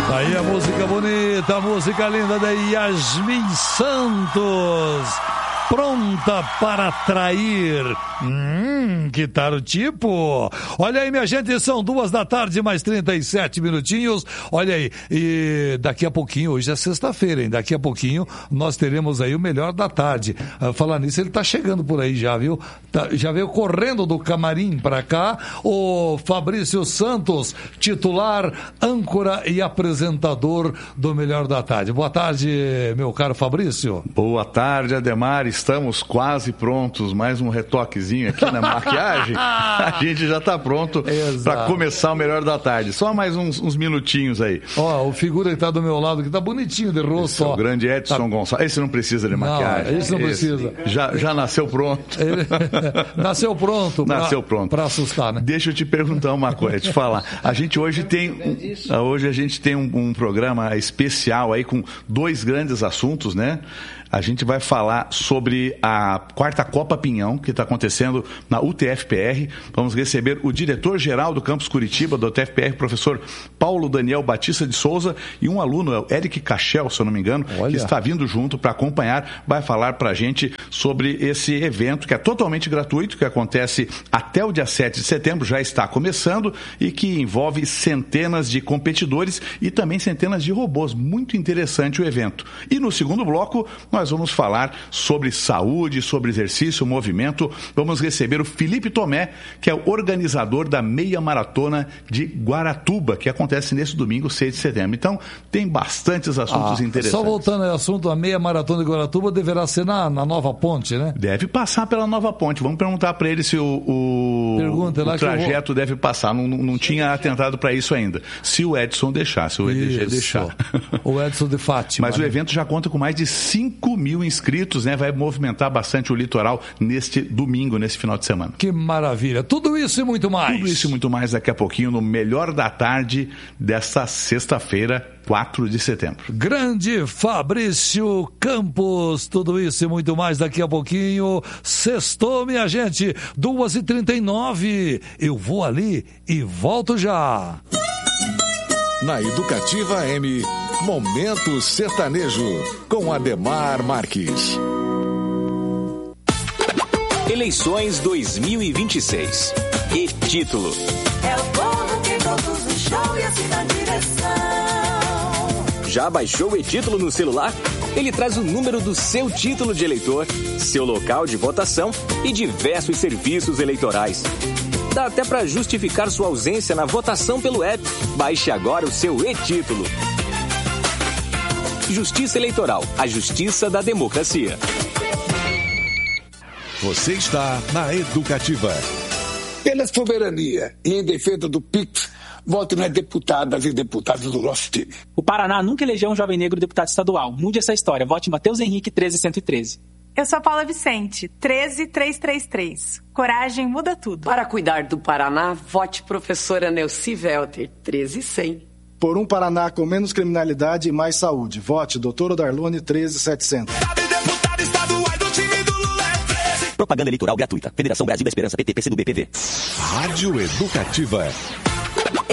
Aí a música bonita, a música linda da Yasmin Santos. Pronta para atrair. Que tal o tipo? Olha aí, minha gente, são 14h mais 37 minutinhos. Olha aí, e daqui a pouquinho, hoje é sexta-feira, hein? Daqui a pouquinho nós teremos aí o melhor da tarde. Falar nisso, ele tá chegando por aí já, viu? Já veio correndo do camarim para cá o Fabrício Santos, titular, âncora e apresentador do Melhor da Tarde. Boa tarde, meu caro Fabrício. Boa tarde, Ademar. Estamos quase prontos. Mais um retoquezinho aqui na maquiagem. A gente já está pronto para começar o Melhor da Tarde. Só mais uns minutinhos aí. Ó, o figura que está do meu lado, que está bonitinho de rosto. O grande Edson Gonçalves. Esse não precisa de maquiagem. Esse não precisa. Já nasceu pronto. Nasceu pronto. Nasceu pronto. Para assustar, né? Deixa eu te perguntar uma coisa, te falar. A gente hoje tem um programa especial aí com dois grandes assuntos, né? A gente vai falar sobre a 4ª Copa Pinhão, que está acontecendo na UTFPR. Vamos receber o diretor-geral do Campus Curitiba, do UTFPR, professor Paulo Daniel Batista de Souza, e um aluno, o Eric Cachel, se eu não me engano, que está vindo junto para acompanhar, vai falar para a gente sobre esse evento, que é totalmente gratuito, que acontece até o dia 7 de setembro, já está começando, e que envolve centenas de competidores e também centenas de robôs. Muito interessante o evento. E no segundo bloco, nós vamos falar sobre saúde, sobre exercício, movimento. Vamos receber o Felipe Tomé, que é o organizador da Meia Maratona de Guaratuba, que acontece nesse domingo, 6 de setembro. Então, tem bastantes assuntos interessantes. Só voltando ao assunto, a Meia Maratona de Guaratuba deverá ser na Nova Ponte, né? Deve passar pela Nova Ponte. Vamos perguntar para ele se o trajeto deve passar. Não tinha atentado para isso ainda. Se o Edson deixar, se o EDG deixar. O Edson de Fátima. Mas o evento já conta com mais de 5 mil inscritos, né? Vai movimentar bastante o litoral neste domingo, nesse final de semana. Que maravilha. Tudo isso e muito mais. Tudo isso e muito mais daqui a pouquinho no Melhor da Tarde desta sexta-feira, 4 de setembro. Grande Fabrício Campos. Tudo isso e muito mais daqui a pouquinho. Sextou, minha gente. 2h39. Eu vou ali e volto já. Na Educativa M, Momento Sertanejo, com Ademar Marques. Eleições 2026. E título: é o povo que conduz o show e assim na direção. Já baixou o e-título no celular? Ele traz o número do seu título de eleitor, seu local de votação e diversos serviços eleitorais. Dá até para justificar sua ausência na votação pelo app. Baixe agora o seu e-título. Justiça Eleitoral, a justiça da democracia. Você está na Educativa. Pela soberania e em defesa do PIX, vote nas deputadas e deputados do nosso time. O Paraná nunca elegeu um jovem negro deputado estadual. Mude essa história. Vote em Matheus Henrique 13113. Eu sou a Paula Vicente, 13333. Coragem muda tudo. Para cuidar do Paraná, vote professora Nelci Velter, 13100. Por um Paraná com menos criminalidade e mais saúde, vote doutora Darlone, 13700. Propaganda eleitoral gratuita. Federação Brasil da Esperança, PT, PCdoB, PV. Rádio Educativa.